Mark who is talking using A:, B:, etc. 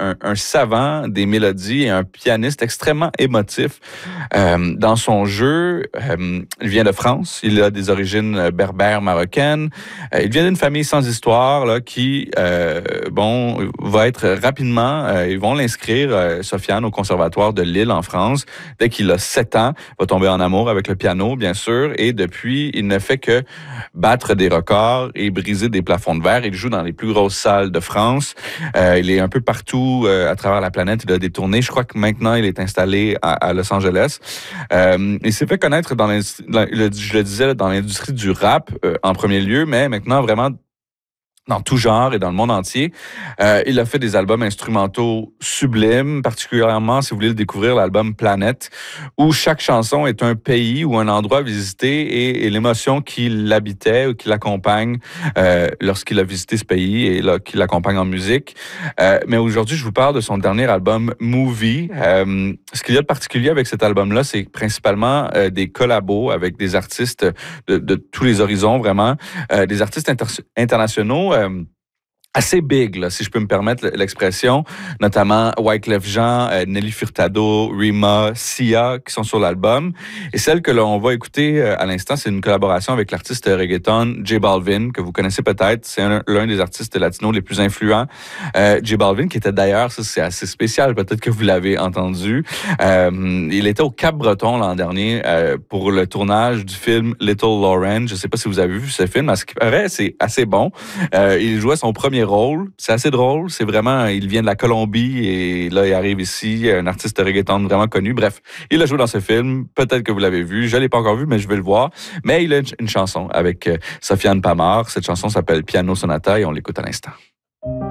A: un savant des mélodies et un pianiste extrêmement émotif. Dans son jeu, il vient de France, il a des origines berbères marocaines. Il vient d'une famille sans histoire là, qui, va être rapidement, ils vont l'inscrire, Sofiane, au Conservatoire de Lille en France. Dès qu'il a 7 ans, il va tomber en amour avec le piano, bien sûr, et depuis, il ne fait que battre des records et briser des plafonds de verre. Il joue dans les plus grosses salles de France. Il est un peu partout à travers la planète. Il a des tournées. Je crois que maintenant, il est installé à Los Angeles. Il s'est fait connaître je le disais, dans l'industrie du rap en premier lieu, mais maintenant vraiment dans tout genre et dans le monde entier. Il a fait des albums instrumentaux sublimes, particulièrement si vous voulez le découvrir, l'album Planète, où chaque chanson est un pays ou un endroit visité et l'émotion qui l'habitait ou qui l'accompagne lorsqu'il a visité ce pays et là, qui l'accompagne en musique. Mais aujourd'hui, je vous parle de son dernier album, Movie. Ce qu'il y a de particulier avec cet album-là, c'est principalement des collabos avec des artistes de tous les horizons, vraiment. Des artistes internationaux assez big, là, si je peux me permettre l'expression, notamment Wyclef Jean, Nelly Furtado, Rima, Sia, qui sont sur l'album. Et celle que l'on va écouter à l'instant, c'est une collaboration avec l'artiste reggaeton J Balvin, que vous connaissez peut-être. C'est l'un des artistes latinos les plus influents. J Balvin, qui était d'ailleurs, ça c'est assez spécial, peut-être que vous l'avez entendu. Il était au Cap-Breton l'an dernier pour le tournage du film Little Lauren. Je ne sais pas si vous avez vu ce film. À ce qui paraît, c'est assez bon. Il jouait son premier rôle. C'est assez drôle. C'est vraiment, il vient de la Colombie et là, il arrive ici, un artiste reggaeton vraiment connu. Bref, il a joué dans ce film. Peut-être que vous l'avez vu. Je ne l'ai pas encore vu, mais je vais le voir. Mais il a une chanson avec Sofiane Pamart. Cette chanson s'appelle Piano Sonata et on l'écoute à l'instant.